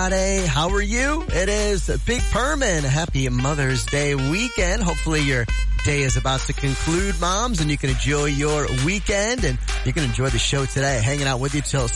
Friday. How are you? It is Big Perman. Happy Mother's Day weekend. Hopefully your day is about to conclude, moms, and you can enjoy your weekend, and you can enjoy the show today. Hanging out with you till